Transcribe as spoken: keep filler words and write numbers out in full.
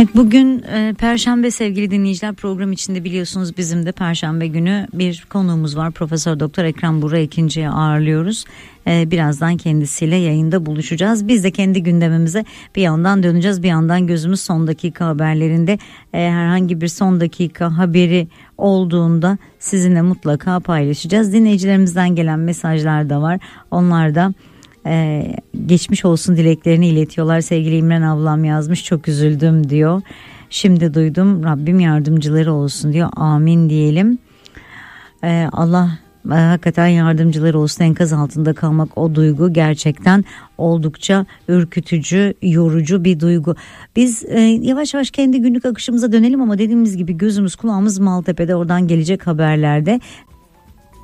Evet, bugün e, Perşembe sevgili dinleyiciler, program içinde biliyorsunuz bizim de Perşembe günü bir konuğumuz var. Profesör Doktor Ekrem Buğra Ekinci'yi ağırlıyoruz. E, birazdan kendisiyle yayında buluşacağız. Biz de kendi gündemimize bir yandan döneceğiz, bir yandan gözümüz son dakika haberlerinde. E, herhangi bir son dakika haberi olduğunda sizinle mutlaka paylaşacağız. Dinleyicilerimizden gelen mesajlar da var. Onlar da Ee, geçmiş olsun dileklerini iletiyorlar. Sevgili İmren ablam yazmış, çok üzüldüm diyor. Şimdi duydum, Rabbim yardımcıları olsun diyor. Amin diyelim. Ee, Allah e, hakikaten yardımcıları olsun. Enkaz altında kalmak, o duygu gerçekten oldukça ürkütücü, yorucu bir duygu. Biz e, yavaş yavaş kendi günlük akışımıza dönelim ama dediğimiz gibi gözümüz kulağımız Maltepe'de, oradan gelecek haberlerde.